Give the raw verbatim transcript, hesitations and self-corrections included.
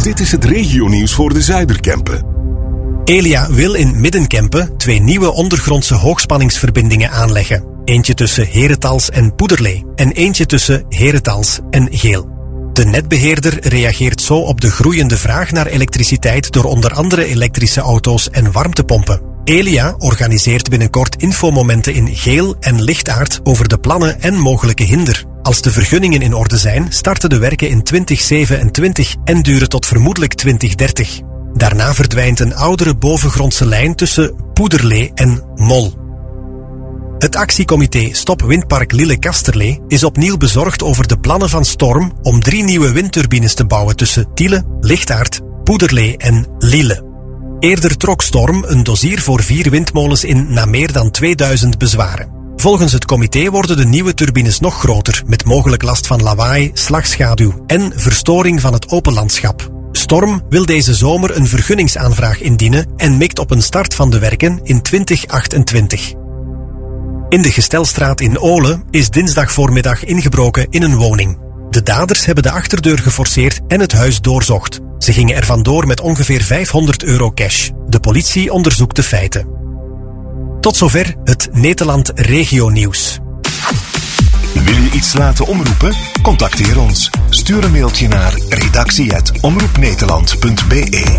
Dit is het regionieuws voor de Zuiderkempen. Elia wil in Middenkempen twee nieuwe ondergrondse hoogspanningsverbindingen aanleggen. Eentje tussen Herentals en Poederlee en eentje tussen Herentals en Geel. De netbeheerder reageert zo op de groeiende vraag naar elektriciteit door onder andere elektrische auto's en warmtepompen. Elia organiseert binnenkort infomomenten in Geel en Lichtaard over de plannen en mogelijke hinder. Als de vergunningen in orde zijn, starten de werken in twintig zevenentwintig en duren tot vermoedelijk twintig dertig. Daarna verdwijnt een oudere bovengrondse lijn tussen Poederlee en Mol. Het actiecomité Stop Windpark Lille-Kasterlee is opnieuw bezorgd over de plannen van Storm om drie nieuwe windturbines te bouwen tussen Tiele, Lichtaard, Poederlee en Lille. Eerder trok Storm een dossier voor vier windmolens in na meer dan tweeduizend bezwaren. Volgens het comité worden de nieuwe turbines nog groter, met mogelijk last van lawaai, slagschaduw en verstoring van het open landschap. Storm wil deze zomer een vergunningsaanvraag indienen en mikt op een start van de werken in twintig achtentwintig. In de Gestelstraat in Olen is dinsdag voormiddag ingebroken in een woning. De daders hebben de achterdeur geforceerd en het huis doorzocht. Ze gingen er vandoor met ongeveer vijfhonderd euro cash. De politie onderzoekt de feiten. Tot zover het Nederland Regionieuws. Wil je iets laten omroepen? Contacteer ons. Stuur een mailtje naar redactie apenstaartje omroepnederland punt be.